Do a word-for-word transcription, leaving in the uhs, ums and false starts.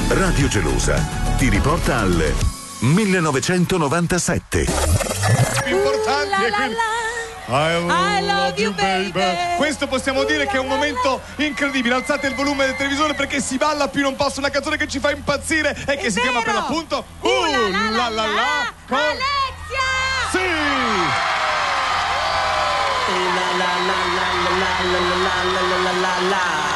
Radio Gelosa ti riporta al millenovecentonovantasette. Importante è quindi I love, I love you, baby. Questo possiamo dire che è un momento incredibile. Alzate il volume del televisore perché si balla più non posso. Una canzone che ci fa impazzire e che È si vero. chiama per l'appunto Uh, la, la, la, la, la, con Alexia! Sì! La la la la la la la la la la la la.